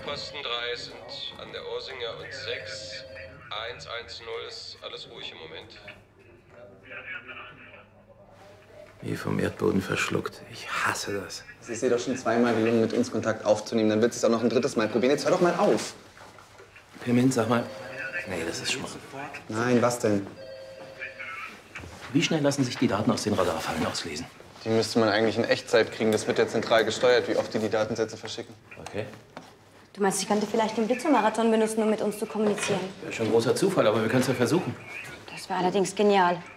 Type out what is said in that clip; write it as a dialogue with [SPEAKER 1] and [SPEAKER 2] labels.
[SPEAKER 1] Posten 3 sind an der Orsinger und 6. 110 ist alles ruhig im Moment.
[SPEAKER 2] Wie vom Erdboden verschluckt. Ich hasse das.
[SPEAKER 3] Es ist dir doch schon zweimal gelungen, mit uns Kontakt aufzunehmen. Dann wird es auch noch ein drittes Mal probieren. Jetzt hör doch mal auf.
[SPEAKER 2] Pirmin, sag mal. Nee, das ist Schmarrn.
[SPEAKER 3] Nein, was denn?
[SPEAKER 2] Wie schnell lassen sich die Daten aus den Radarfallen auslesen?
[SPEAKER 3] Die müsste man eigentlich in Echtzeit kriegen. Das wird ja zentral gesteuert, wie oft die Datensätze verschicken.
[SPEAKER 2] Okay.
[SPEAKER 4] Du meinst, ich könnte vielleicht den Blitzermarathon benutzen, um mit uns zu kommunizieren?
[SPEAKER 2] Wäre schon ein großer Zufall, aber wir können es ja versuchen.
[SPEAKER 4] Das wäre allerdings genial.